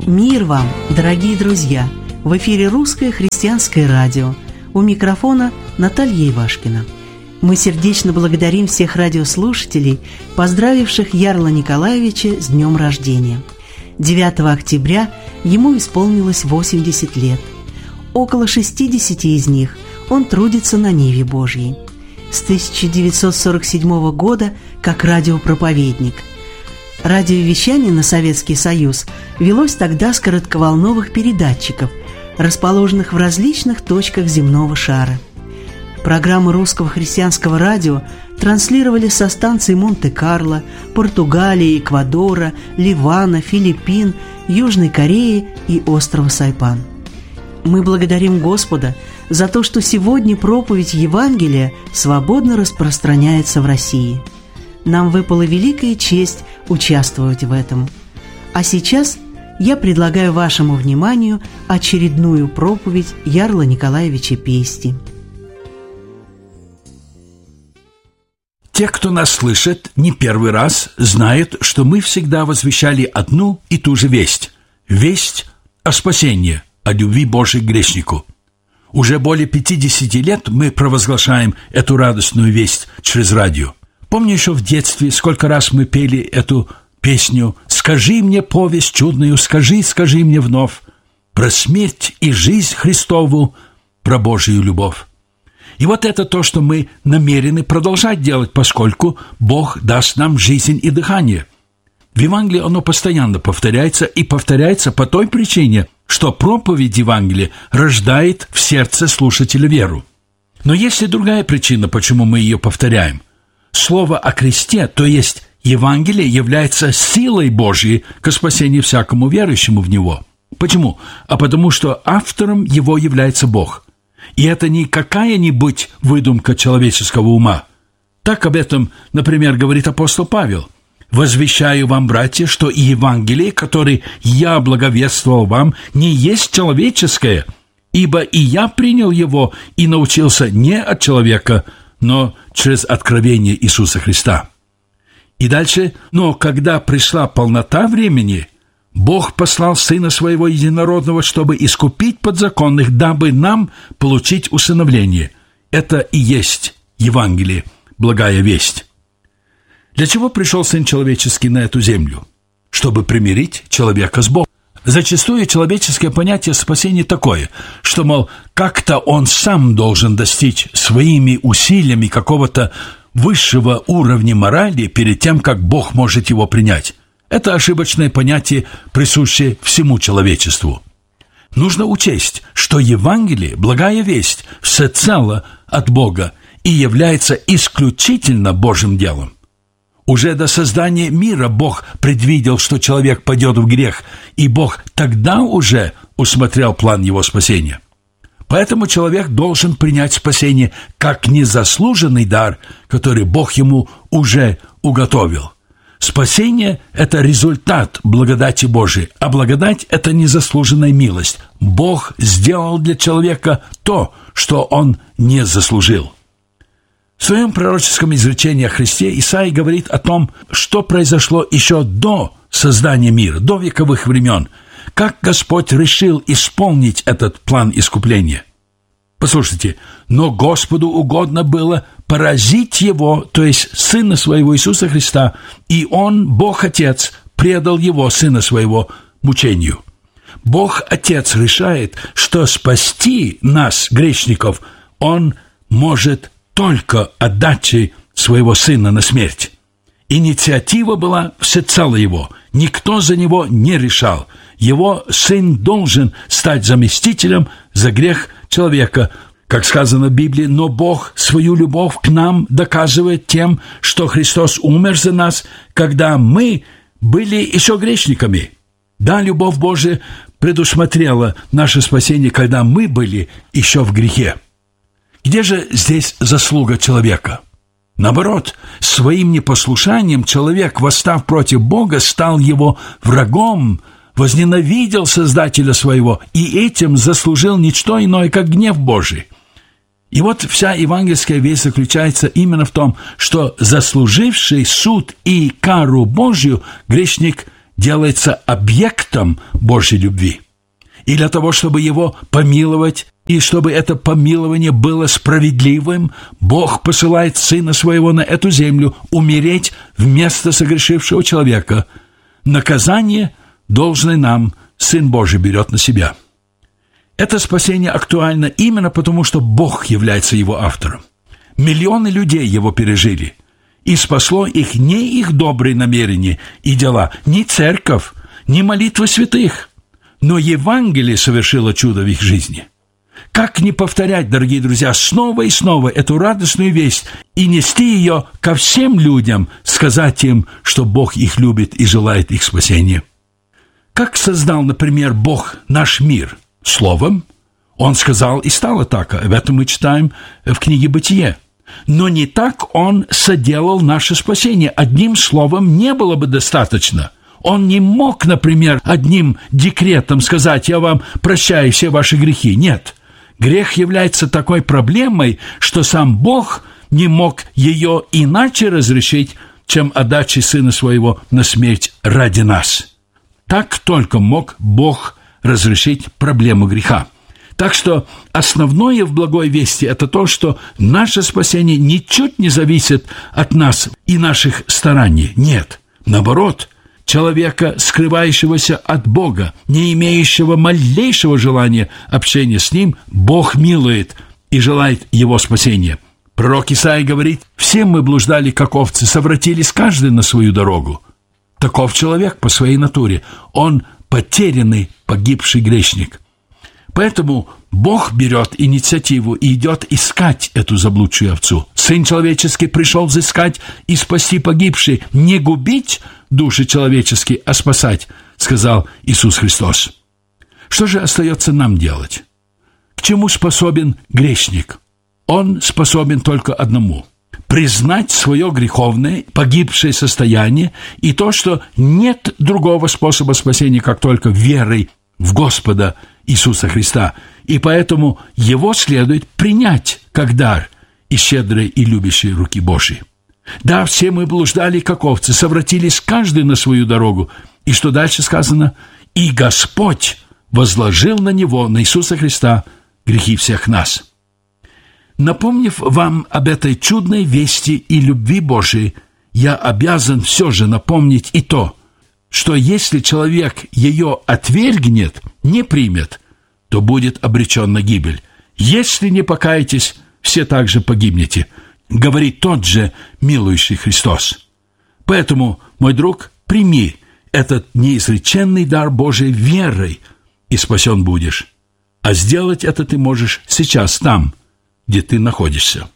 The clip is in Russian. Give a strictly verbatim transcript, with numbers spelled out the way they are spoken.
Мир вам, дорогие друзья! В эфире Русское христианское радио. У микрофона Наталья Ивашкина. Мы сердечно благодарим всех радиослушателей, поздравивших Ярла Николаевича с днем рождения. девятого октября ему исполнилось восемьдесят лет. Около шестидесяти из них он трудится на Ниве Божьей. С тысяча девятьсот сорок седьмого года как радиопроповедник. Радиовещание на Советский Союз велось тогда с коротковолновых передатчиков, расположенных в различных точках земного шара. Программы Русского христианского радио транслировали со станций Монте-Карло, Португалии, Эквадора, Ливана, Филиппин, Южной Кореи и острова Сайпан. Мы благодарим Господа за то, что сегодня проповедь Евангелия свободно распространяется в России. Нам выпала великая честь участвовать в этом. А сейчас я предлагаю вашему вниманию очередную проповедь Ярла Николаевича Пести. Те, кто нас слышит не первый раз, знают, что мы всегда возвещали одну и ту же весть. Весть о спасении, о любви Божией к грешнику. Уже более пятидесяти лет мы провозглашаем эту радостную весть через радио. Помню еще в детстве, сколько раз мы пели эту песню «Скажи мне повесть чудную, скажи, скажи мне вновь про смерть и жизнь Христову, про Божию любовь». И вот это то, что мы намерены продолжать делать, поскольку Бог даст нам жизнь и дыхание. В Евангелии оно постоянно повторяется, и повторяется по той причине, что проповедь Евангелия рождает в сердце слушателя веру. Но есть и другая причина, почему мы ее повторяем. Слово о кресте, то есть Евангелие, является силой Божьей к спасению всякому верующему в него. Почему? А потому что автором его является Бог. И это не какая-нибудь выдумка человеческого ума. Так об этом, например, говорит апостол Павел. «Возвещаю вам, братья, что и Евангелие, которое я благовествовал вам, не есть человеческое, ибо и я принял его и научился не от человека, но через откровение Иисуса Христа». И дальше, «Но когда пришла полнота времени, Бог послал Сына Своего Единородного, чтобы искупить подзаконных, дабы нам получить усыновление». Это и есть Евангелие, благая весть. Для чего пришел Сын Человеческий на эту землю? Чтобы примирить человека с Богом. Зачастую человеческое понятие спасения такое, что, мол, как-то он сам должен достичь своими усилиями какого-то высшего уровня морали перед тем, как Бог может его принять. Это ошибочное понятие, присущее всему человечеству. Нужно учесть, что Евангелие, благая весть, всецело от Бога и является исключительно Божьим делом. Уже до создания мира Бог предвидел, что человек пойдет в грех, и Бог тогда уже усмотрел план его спасения. Поэтому человек должен принять спасение как незаслуженный дар, который Бог ему уже уготовил. Спасение – это результат благодати Божией, а благодать – это незаслуженная милость. Бог сделал для человека то, что он не заслужил. В своем пророческом изречении о Христе Исаия говорит о том, что произошло еще до создания мира, до вековых времен, как Господь решил исполнить этот план искупления. Послушайте, «Но Господу угодно было поразить Его, то есть Сына Своего Иисуса Христа, и Он, Бог Отец, предал Его, Сына Своего, мучению». Бог Отец решает, что спасти нас, грешников, Он может только отдачей своего Сына на смерть. Инициатива была всецело Его, никто за Него не решал. Его Сын должен стать заместителем за грех человека. Как сказано в Библии, «Но Бог свою любовь к нам доказывает тем, что Христос умер за нас, когда мы были еще грешниками». Да, любовь Божия предусмотрела наше спасение, когда мы были еще в грехе. Где же здесь заслуга человека? Наоборот, своим непослушанием человек, восстав против Бога, стал его врагом, возненавидел Создателя своего и этим заслужил ничто иное, как гнев Божий. И вот вся евангельская весть заключается именно в том, что заслуживший суд и кару Божью грешник делается объектом Божьей любви. И для того, чтобы его помиловать, и чтобы это помилование было справедливым, Бог посылает Сына Своего на эту землю умереть вместо согрешившего человека. Наказание, должное нам, Сын Божий берет на себя. Это спасение актуально именно потому, что Бог является его автором. Миллионы людей его пережили, и спасло их не их добрые намерения и дела, не церковь, не молитвы святых, но Евангелие совершило чудо в их жизни. Как не повторять, дорогие друзья, снова и снова эту радостную весть и нести ее ко всем людям, сказать им, что Бог их любит и желает их спасения? Как создал, например, Бог наш мир? Словом. Он сказал, и стало так. Об этом мы читаем в книге «Бытие». Но не так Он соделал наше спасение. Одним словом не было бы достаточно. Он не мог, например, одним декретом сказать: «Я вам прощаю все ваши грехи». Нет. Грех является такой проблемой, что сам Бог не мог ее иначе разрешить, чем отдачей Сына Своего на смерть ради нас. Так только мог Бог разрешить проблему греха. Так что основное в благой вести – это то, что наше спасение ничуть не зависит от нас и наших стараний. Нет, наоборот, человека, скрывающегося от Бога, не имеющего малейшего желания общения с Ним, Бог милует и желает его спасения. Пророк Исаия говорит: «Все мы блуждали, как овцы, совратились каждый на свою дорогу». Таков человек по своей натуре. Он потерянный, погибший грешник. Поэтому Бог берет инициативу и идет искать эту заблудшую овцу. Сын человеческий пришел взыскать и спасти погибшие, не губить души человеческие, а спасать, сказал Иисус Христос. Что же остается нам делать? К чему способен грешник? Он способен только одному – признать свое греховное, погибшее состояние и то, что нет другого способа спасения, как только верой в Господа Иисуса Христа, и поэтому его следует принять как дар из щедрой и любящей руки Божьей. Да, все мы блуждали, как овцы, совратились каждый на свою дорогу. И что дальше сказано? «И Господь возложил на него, на Иисуса Христа, грехи всех нас». Напомнив вам об этой чудной вести и любви Божией, я обязан все же напомнить и то, что если человек ее отвергнет, не примет, то будет обречен на гибель. Если не покаетесь, все также погибнете, говорит тот же милующий Христос. Поэтому, мой друг, прими этот неизреченный дар Божий верой, и спасен будешь. А сделать это ты можешь сейчас там, где ты находишься.